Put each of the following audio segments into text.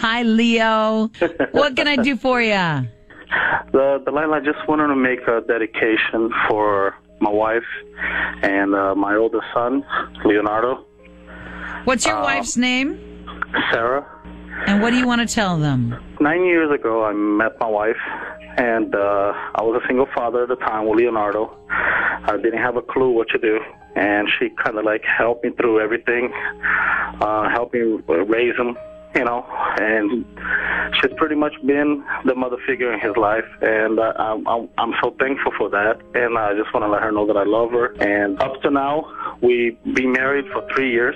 Hi, Leo. What can I do for you? Delilah, I just wanted to make a dedication for my wife and my oldest son, Leonardo. What's your wife's name? Sarah. And what do you want to tell them? 9 years ago, I met my wife, and I was a single father at the time with Leonardo. I didn't have a clue what to do, and she kind of like helped me through everything, helped me raise him, you know, and she's pretty much been the mother figure in his life, and I'm so thankful for that, and I just want to let her know that I love her. And up to now, we've been married for 3 years.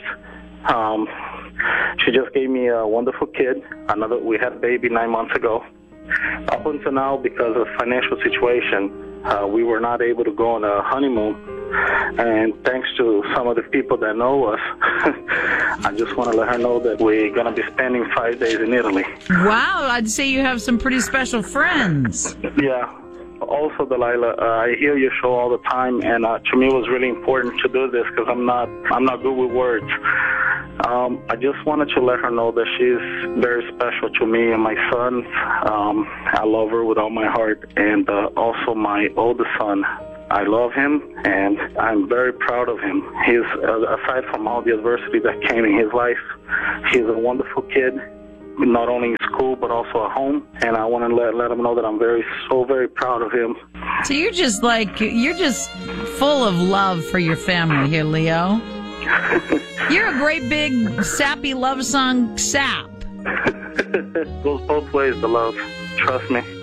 She just gave me a wonderful kid. We had a baby 9 months ago. Up until now, because of financial situation, we were not able to go on a honeymoon. And thanks to some of the people that know us, I just want to let her know that we're going to be spending 5 days in Italy. Wow, I'd say you have some pretty special friends. Yeah. Also, Delilah, I hear your show all the time, and to me it was really important to do this because I'm not good with words. I just wanted to let her know that she's very special to me and my sons. I love her with all my heart, and also my oldest son. I love him, and I'm very proud of him. He's, aside from all the adversity that came in his life, he's a wonderful kid, not only in school but also at home. And I want to let him know that I'm so very proud of him. So you're just full of love for your family here, Leo. You're a great big sappy love song sap. Goes both ways, the love. Trust me.